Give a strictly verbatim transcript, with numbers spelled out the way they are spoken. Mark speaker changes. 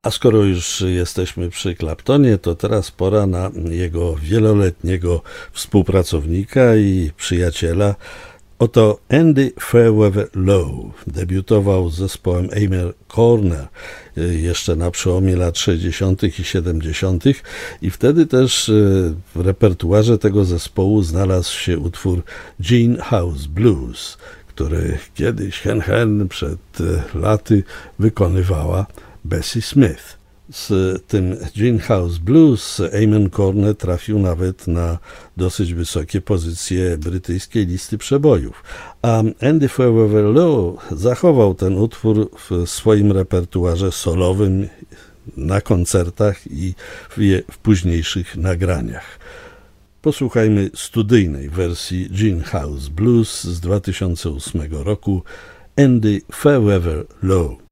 Speaker 1: A skoro już jesteśmy przy Claptonie, to teraz pora na jego wieloletniego współpracownika i przyjaciela. Oto Andy Fairweather Low debiutował z zespołem Amen Corner jeszcze na przełomie lat sześćdziesiątych i siedemdziesiątych i wtedy też w repertuarze tego zespołu znalazł się utwór Gin House Blues, który kiedyś hen hen przed laty wykonywała Bessie Smith. Z tym Gin House Blues Amen Corner trafił nawet na dosyć wysokie pozycje brytyjskiej listy przebojów, a Andy Fairweather Low zachował ten utwór w swoim repertuarze solowym na koncertach i w, w późniejszych nagraniach. Posłuchajmy studyjnej wersji Gin House Blues z dwa tysiące ósmego roku Andy Fairweather Low.